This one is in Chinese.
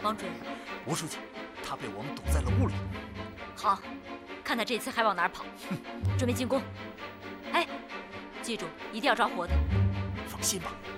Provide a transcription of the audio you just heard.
王主任， 吴书记，他被我们堵在了屋里。 好，看他这次还往哪儿跑。准备进攻。哎，记住，一定要抓活的。 放心吧。